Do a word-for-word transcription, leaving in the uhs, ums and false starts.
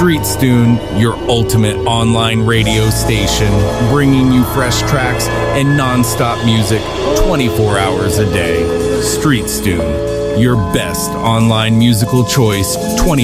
StreetStune, your ultimate online radio station, bringing you fresh tracks and non-stop music twenty-four hours a day. StreetStune, your best online musical choice twenty